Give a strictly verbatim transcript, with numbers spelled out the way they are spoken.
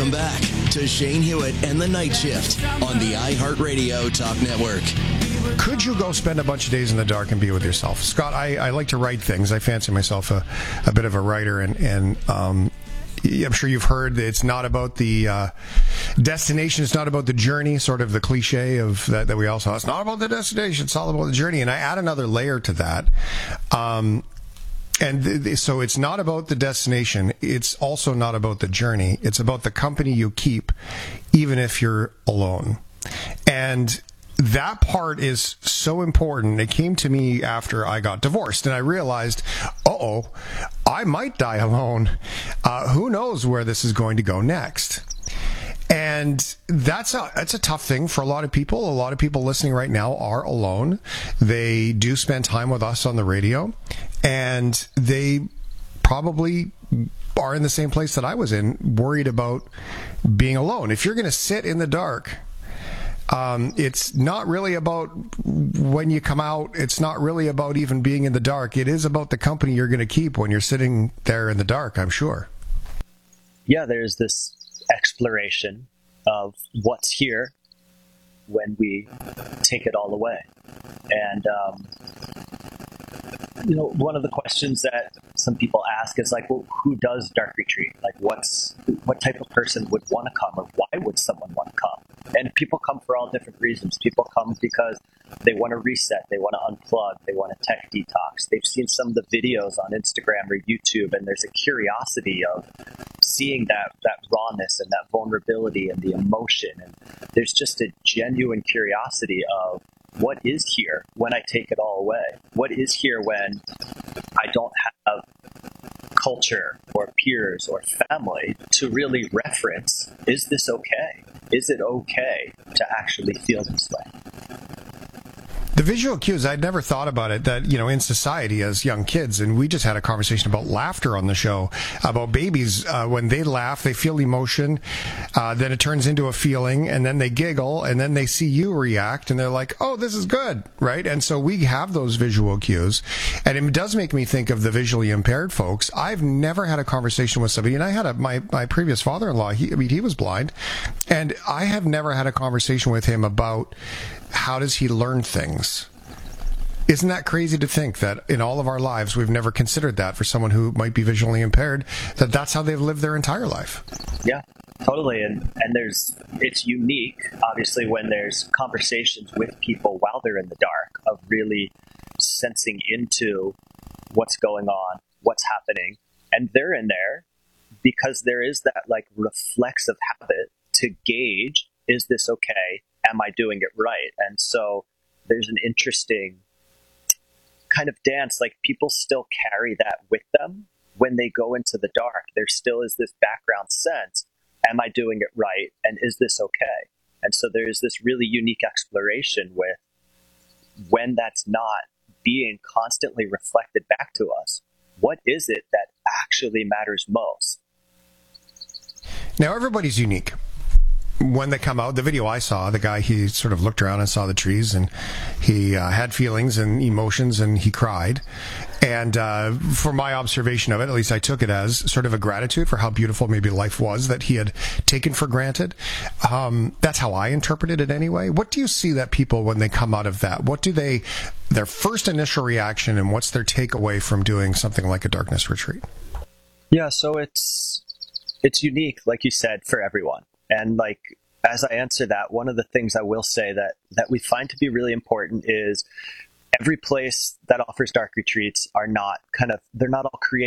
Welcome back to Shane Hewitt and the Night Shift on the iHeartRadio Talk Network. Could you go spend a bunch of days in the dark and be with yourself? Scott, I, I like to write things. I fancy myself a, a bit of a writer, and, and um, I'm sure you've heard that it's not about the uh, destination, it's not about the journey, sort of the cliche of that, that we all saw. It's not about the destination, it's all about the journey. And I add another layer to that. Um, and th- th- so it's not about the destination. It's also not about the journey. It's about the company you keep, even if you're alone. And that part is so important. It came to me after I got divorced, and I realized, uh-oh, I might die alone. Uh, who knows where this is going to go next? And that's a, that's a tough thing for a lot of people. A lot of people listening right now are alone. They do spend time with us on the radio, and they probably are in the same place that I was in, worried about being alone. If you're going to sit in the dark, Um, it's not really about when you come out. It's not really about even being in the dark. It is about the company you're going to keep when you're sitting there in the dark, I'm sure. Yeah, there's this exploration of what's here when we take it all away. And, um, you know, one of the questions that some people ask is like, well, who does Dark Retreat? Like, what's what type of person would want to come, or why would someone want to come? And people come for all different reasons. People come because they want to reset, they want to unplug, they want to tech detox. They've seen some of the videos on Instagram or YouTube, and there's a curiosity of seeing that that rawness and that vulnerability and the emotion. And there's just a genuine curiosity of, what is here when I take it all away? What is here when I don't have culture or peers or family to really reference? Is this okay? Is it okay to actually feel this way? The visual cues, I'd never thought about it, that, you know, in society as young kids, and we just had a conversation about laughter on the show, about babies, uh, when they laugh, they feel emotion, uh, then it turns into a feeling, and then they giggle, and then they see you react, and they're like, oh, this is good, right? And so we have those visual cues, and it does make me think of the visually impaired folks. I've never had a conversation with somebody, and I had a, my, my previous father-in-law, he, I mean, he was blind, and I have never had a conversation with him about how does he learn things. Isn't that crazy to think that in all of our lives we've never considered that for someone who might be visually impaired, that that's how they've lived their entire life? Yeah, totally. And and there's it's unique, obviously, when there's conversations with people while they're in the dark, of really sensing into what's going on, what's happening. And they're in there because there is that like reflexive habit to gauge, is this okay? Am I doing it right? And so there's an interesting kind of dance, like people still carry that with them when they go into the dark. There still is this background sense, am I doing it right? And is this okay? And so there's this really unique exploration with when that's not being constantly reflected back to us, what is it that actually matters most? Now, everybody's unique. When they come out, the video I saw, the guy, he sort of looked around and saw the trees, and he uh, had feelings and emotions, and he cried. And uh, for my observation of it, at least I took it as sort of a gratitude for how beautiful maybe life was that he had taken for granted. Um, that's how I interpreted it anyway. What do you see that people, when they come out of that, what do they, their first initial reaction, and what's their takeaway from doing something like a darkness retreat? Yeah, so it's it's unique, like you said, for everyone. And like, as I answer that, one of the things I will say that, that we find to be really important is every place that offers dark retreats are not kind of, they're not all created